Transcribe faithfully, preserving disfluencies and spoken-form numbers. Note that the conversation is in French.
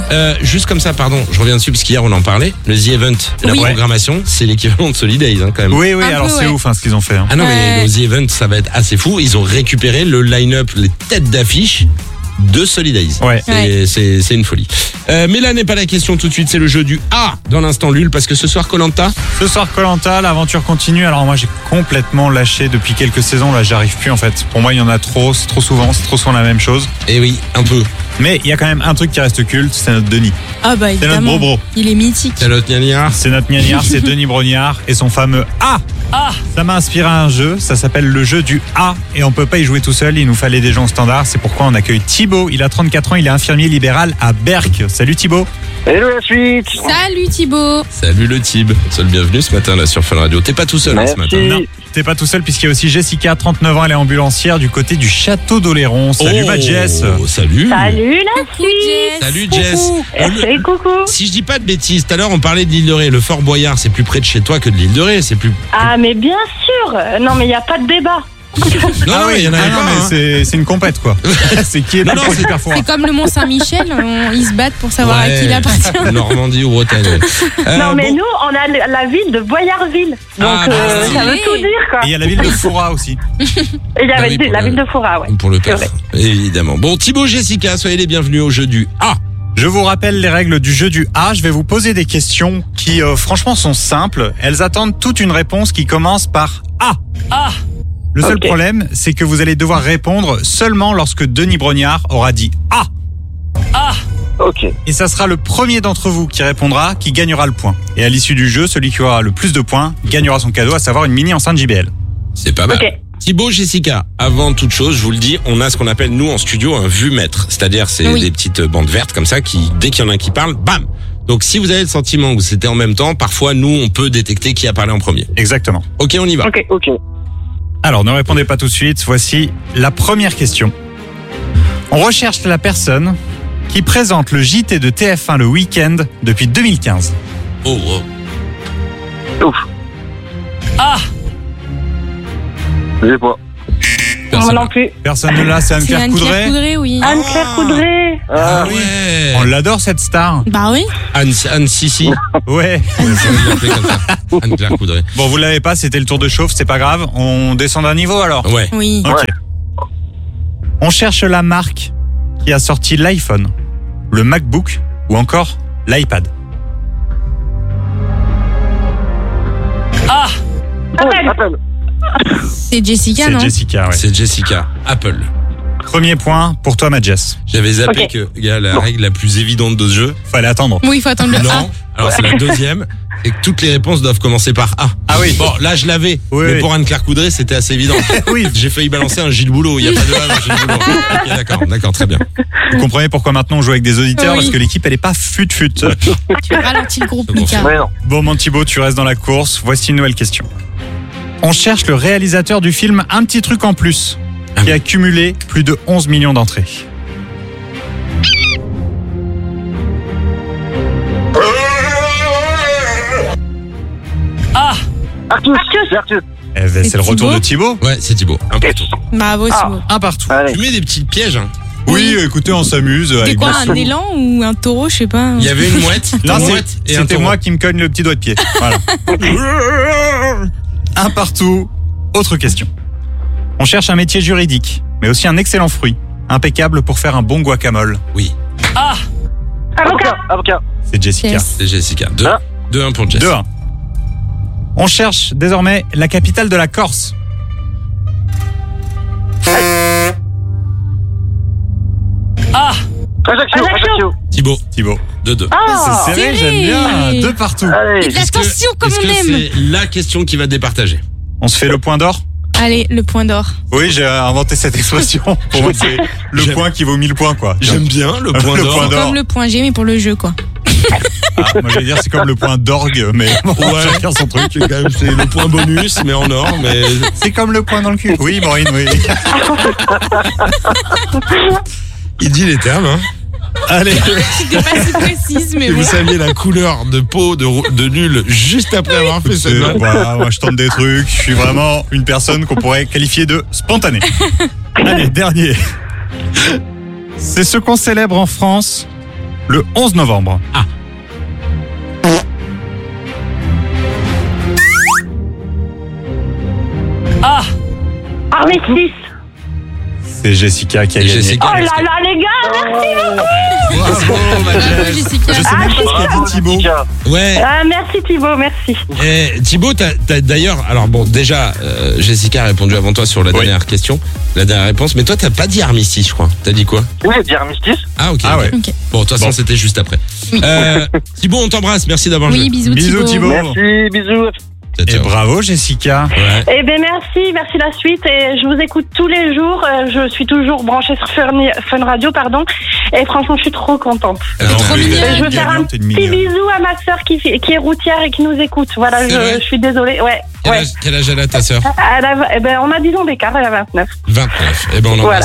Euh, juste comme ça, pardon, je reviens dessus parce qu'hier on en parlait. Le The Event, la Oui. programmation, c'est l'équivalent de Solidays hein, quand même. Oui, oui, Un alors peu, c'est ouais. ouf hein, ce qu'ils ont fait. Hein. Ah non, mais Ouais. le The Event, ça va être assez fou. Ils ont récupéré le line-up, les têtes d'affiche de Solidays. Ouais. C'est, Ouais. c'est, c'est une folie. Euh, mais là n'est pas la question tout de suite, c'est le jeu du A dans l'instant Lul parce que ce soir Koh-Lanta. Ce soir, Koh-Lanta, l'aventure continue. Alors moi, j'ai complètement lâché depuis quelques saisons. Là, j'arrive plus en fait. Pour moi, il y en a trop. C'est trop souvent. C'est trop souvent la même chose. Eh oui, un peu. Mais il y a quand même un truc qui reste culte. C'est notre Denis. Ah bah C'est notre évidemment. bro-bro. Il est mythique. C'est l'autre gnagna. C'est notre gnangnard, c'est Denis Brognard et son fameux A. A. Ça m'a inspiré à un jeu, ça s'appelle le jeu du A et on peut pas y jouer tout seul, il nous fallait des gens au standard, c'est pourquoi on accueille Thibaut, il a trente-quatre ans, il est infirmier libéral à Berck. Salut Thibaut. Hello la suite. Salut Thibaut. Salut le Tib. Sois le bienvenu ce matin là sur Fun Radio. T'es pas tout seul hein, ce Merci. matin. Non, t'es pas tout seul puisqu'il y a aussi Jessica, trente-neuf ans, elle est ambulancière du côté du château d'Oléron. Salut Oh, ma Jess. Salut. Salut la Coucou suite. Jess. Salut Jess. Coucou. Euh, le- Et coucou. Si je dis pas de bêtises, tout à l'heure on parlait de l'île de Ré. Le Fort Boyard, c'est plus près de chez toi que de l'île de Ré. C'est plus. Ah mais bien sûr. Euh, Non mais il n'y a pas de débat. Non, non, il y en avait Ah non, pas. mais hein. c'est, c'est une compète quoi. c'est qui est Non, le non, plus c'est- super fort. C'est comme le Mont Saint-Michel, on- ils se battent pour savoir à Ouais. qui il appartient. Normandie ou Bretagne. ouais. Euh, non mais bon. nous on a le- la ville de Boyardville. Donc Ah, bah, euh, ça stylé. veut tout dire quoi. Et il y a la ville de Foura aussi. Et il y Ah avait oui, dit- pour la le- ville de Foura, ouais. Pour le C'est perf, vrai. évidemment. Bon, Thibaut, Jessica, soyez les bienvenus au jeu du A. Je vous rappelle les règles du jeu du A. Je vais vous poser des questions qui, euh, franchement, sont simples. Elles attendent toute une réponse qui commence par A. A. Le seul Ok. problème, c'est que vous allez devoir répondre seulement lorsque Denis Brognard aura dit A. Ok. Et ça sera le premier d'entre vous qui répondra qui gagnera le point. Et à l'issue du jeu, celui qui aura le plus de points gagnera son cadeau, à savoir une mini enceinte J B L. C'est pas mal. Ok. Thibaut, Jessica, avant toute chose, je vous le dis, on a ce qu'on appelle, nous, en studio, un vue-mètre. C'est-à-dire, c'est Oui. des petites bandes vertes comme ça qui, dès qu'il y en a un qui parle, bam! Donc, si vous avez le sentiment que c'était en même temps, parfois, nous, on peut détecter qui a parlé en premier. Exactement. Ok, on y va. Ok. Ok. Alors, ne répondez pas tout de suite. Voici la première question. On recherche la personne qui présente le J T de T F un le week-end depuis deux mille quinze. Oh, oh. Ouf. Je sais pas. Moi Personne. non plus. Personne ne l'a, c'est C'est Anne-Claire Anne-Claire Coudray. Coudray, oui. Anne-Claire Coudray. Ah, Ah, ouais. On l'adore cette star. Bah oui. Anne, Anne Sissi. Ouais. Ouais, faut l'appeler comme ça. Anne-Claire Coudray. Bon, vous l'avez pas, c'était le tour de chauffe, c'est pas grave. On descend d'un niveau alors. Ouais. Oui. Ok. Ouais. On cherche la marque qui a sorti l'iPhone, le MacBook ou encore l'iPad. Appelle. Appelle. C'est Jessica, C'est non Jessica, ouais. C'est Jessica. Apple. Premier point pour toi, ma Jess. J'avais zappé Ok. que, gars, la règle la plus évidente de ce jeu. Fallait attendre. Oui, il faut attendre le A. Non. Alors, c'est la deuxième. Et que toutes les réponses doivent commencer par A. Ah oui. Bon, là, je l'avais. Oui, mais oui. pour Anne-Claire Coudray, c'était assez évident. Oui. J'ai failli balancer un Gilles Boulot. Il n'y a pas de A dans Gilles Boulot. Ok, d'accord, d'accord, très bien. Vous comprenez pourquoi maintenant on joue avec des auditeurs Oui. parce que l'équipe elle est pas fut-fut. Tu ralentis le groupe, C'est bon, Mika. Ouais, non. Bon, mon Thibaut, tu restes dans la course. Voici une nouvelle question. On cherche le réalisateur du film Un petit truc en plus, qui a cumulé plus de onze millions d'entrées. Artus. C'est Artus. Eh ben, C'est c'est le retour Thibaut de Thibaut. Ouais, c'est Thibaut. Un partout. Bravo, Ah. Thibaut. Un partout. Allez. Tu mets des petites pièges, hein. Oui, écoutez, on s'amuse. C'était avec quoi, des un sous. élan ou un taureau, je sais pas. Il y avait une mouette, Non, une c'est- mouette et un c'était taureau. moi qui me cogne le petit doigt de pied. Voilà. Un partout. Autre question. On cherche un métier juridique, mais aussi un excellent fruit, impeccable pour faire un bon guacamole. Oui, Avocat. Avocat. C'est Jessica. Yes. c'est Jessica. deux Ah. deux un pour Jess. deux un. On cherche désormais la capitale de la Corse. Ajaccio. Ajaccio. Ajaccio. Thibaut, Thibaut. deux deux. Ah. C'est serré, serré. j'aime bien. Deux partout. Allez. Et de Est-ce que- l'attention comme est-ce on que aime. c'est la question qui va départager? On se fait le point d'or. Allez, le point d'or. Oui, j'ai inventé cette expression. Pour moi, c'est le J'aime- point qui vaut mille points, quoi. J'aime bien le point Le d'or. point d'or. Comme le point G, mais pour le jeu, quoi. Ah, moi, j'allais dire, c'est comme le point d'orgue, mais bon, Ouais. chacun son truc. C'est quand même- c'est le point bonus, mais en or, mais C'est comme le point dans le cul. Oui, Maureen, oui. il dit les termes, hein. Allez. C'était pas si précise, mais Et vous bon. saviez la couleur de peau de, rou- de nul juste après avoir fait cette C'est- note. Voilà, moi, je tente des trucs. Je suis vraiment une personne qu'on pourrait qualifier de spontanée. Allez, dernier. C'est ce qu'on célèbre en France le onze novembre. Armistice. C'est Jessica qui a Et gagné. Jessica, Oh là là, les gars, merci. bravo, madame. Jessica. Je sais même pas ce qu'a dit Thibaut. Ouais. Ah, merci Thibaut, merci. Eh, Thibaut, t'as, t'as d'ailleurs, alors bon, déjà, euh, Jessica a répondu avant toi sur la Oui. dernière question, la dernière réponse, mais toi, t'as pas dit armistice, je crois. T'as dit quoi? Oui, dire armistice. Ah, ok. Ah ok. ouais. Ok. Bon, de toute façon, Bon. c'était juste après. Oui. Euh, Thibaut, on t'embrasse. Merci d'avoir Oui, joué. bisous, Bisous, Thibaut. Merci, bisous. Ciao, Et ciao. bravo Jessica. Ouais. Eh bien, merci, merci la suite. Et je vous écoute tous les jours. Euh, Je suis toujours branchée sur Fun, Fun Radio, pardon. Et franchement, je suis trop contente. Alors, trop on- mignonne. Et je veux faire un Gagnante et une petit mignonne. bisou à ma sœur qui, fait- qui est routière et qui nous écoute. Voilà, C'est je, vrai je suis désolée. Ouais, Quel ouais. âge, quel âge elle a ta sœur? Elle a- eh ben, on a dix ans d'écart, elle a vingt-neuf. vingt-neuf. Eh ben, on embrasse. Voilà.